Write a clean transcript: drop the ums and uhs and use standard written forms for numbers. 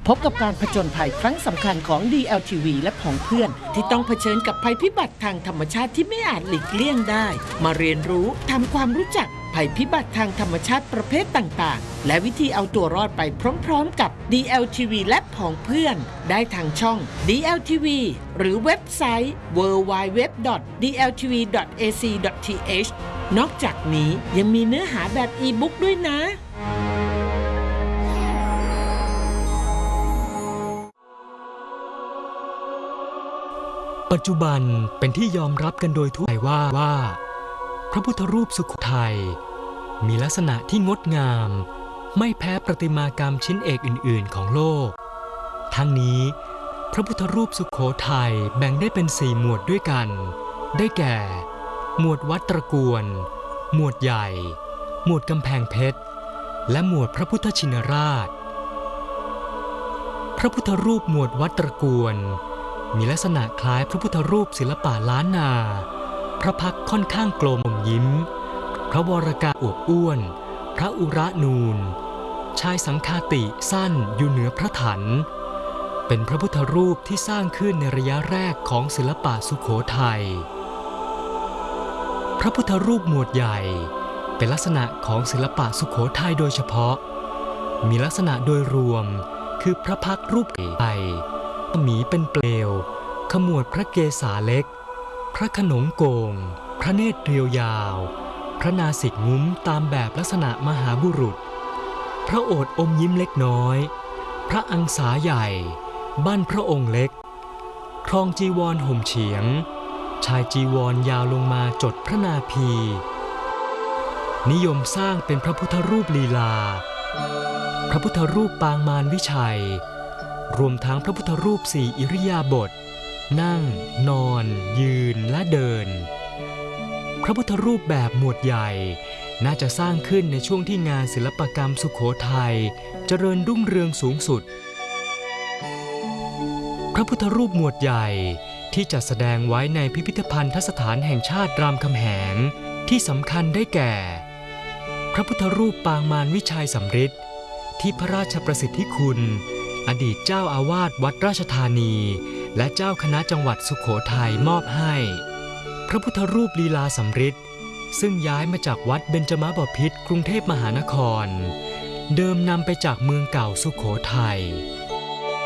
พบกับการผจญภัยครั้งสำคัญของ DLTV และผองเพื่อนที่ต้องเผชิญกับภัยพิบัติทางธรรมชาติที่ไม่อาจหลีกเลี่ยงได้มาเรียนรู้ทำความรู้จักภัยพิบัติทางธรรมชาติประเภทต่างๆและวิธีเอาตัวรอดไปพร้อมๆกับ DLTV และผองเพื่อนได้ทางช่อง DLTV หรือเว็บไซต์ www.dltv.ac.th นอกจากนี้ยังมีเนื้อหาแบบอีบุ๊กด้วยนะปัจจุบันเป็นที่ยอมรับกันโดยทั่วไปว่าพระพุทธรูปสุโขทัยมีลักษณะที่งดงามไม่แพ้ประติมากรรมชิ้นเอกอื่นๆของโลกทั้งนี้พระพุทธรูปสุโขทัยแบ่งได้เป็น4หมวดด้วยกันได้แก่หมวดวัดตระกวนหมวดใหญ่หมวดกำแพงเพชรและหมวดพระพุทธชินราชพระพุทธรูปหมวดวัดตระกวนมีลักษณะคล้ายพระพุทธรูปศิลปะล้านนาพระพักตร์ค่อนข้างกลมอมยิ้มพระวรกายอวบอ้วนพระอุระนูนชายสังฆาติสั้นอยู่เหนือพระถันเป็นพระพุทธรูปที่สร้างขึ้นในระยะแรกของศิลปะสุโขทัยพระพุทธรูปหมวดใหญ่เป็นลักษณะของศิลปะสุโขทัยโดยเฉพาะมีลักษณะโดยรวมคือพระพักตร์รูปไก่หมีเป็นเปลวขมวดพระเกศาเล็กพระขนงโกงพระเนตรเรียวยาวพระนาสิกงุ้มตามแบบลักษณะมหาบุรุษพระโอษฐ์อมยิ้มเล็กน้อยพระอังสาใหญ่บั้นพระองค์เล็กครองจีวรห่มเฉียงชายจีวรยาวลงมาจดพระนาภีนิยมสร้างเป็นพระพุทธรูปลีลาพระพุทธรูปปางมารวิชัยรวมทั้งพระพุทธรูป4อิริยาบถนั่งนอนยืนและเดินพระพุทธรูปแบบหมวดใหญ่น่าจะสร้างขึ้นในช่วงที่งานศิลปกรรมสุโขทัยเจริญรุ่งเรืองสูงสุดพระพุทธรูปหมวดใหญ่ที่จัดแสดงไว้ในพิพิธภัณฑสถานแห่งชาติรามคำแหงที่สำคัญได้แก่พระพุทธรูปปางมารวิชัยสำริดที่พระราชประสิทธิคุณอดีตเจ้าอาวาสวัดราชธานีและเจ้าคณะจังหวัดสุโขทัยมอบให้พระพุทธรูปลีลาสำริดซึ่งย้ายมาจากวัดเบญจมบพิตรกรุงเทพมหานครเดิมนำไปจากเมืองเก่าสุโขทัย